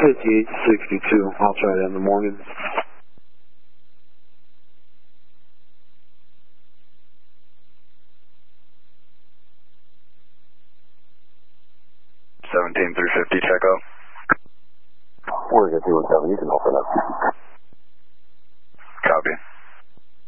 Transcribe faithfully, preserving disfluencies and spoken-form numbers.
fifty-eight sixty-two. I'll try that in the morning. seventeen three fifty, check out. Oregon two one seven, you can open up.